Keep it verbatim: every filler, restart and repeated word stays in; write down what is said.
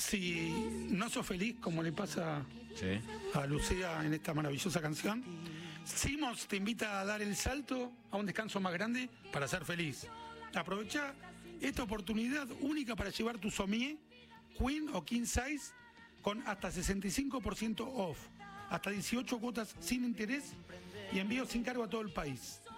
Si no sos feliz, como le pasa Sí. a Lucía en esta maravillosa canción, Simos te invita a dar el salto a un descanso más grande para ser feliz. Aprovecha esta oportunidad única para llevar tu somier, queen o king size con hasta sesenta y cinco por ciento off, hasta dieciocho cuotas sin interés y envío sin cargo a todo el país.